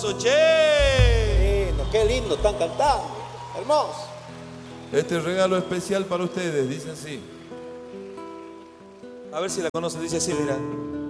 aplauso, che. Qué lindo están cantando. Hermoso. Este regalo especial para ustedes, dice así. A ver si la conocen, dice así, mira.